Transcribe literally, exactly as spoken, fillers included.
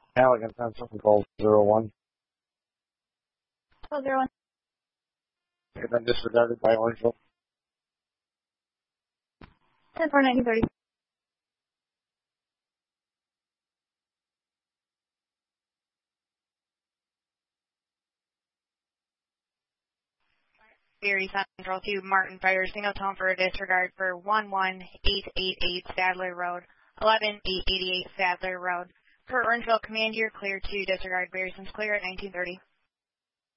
Halligan, something called zero one. Oh, zero one. And then disregarded by Orangeville. ten four nineteen thirty. Erie Central to Martin Fire, single tone for a disregard for one one eight eight eight Sadler Road, eleven eight eighty-eight Sadler Road. For Orangeville, command you're clear to disregard. Barrison's clear at nineteen thirty.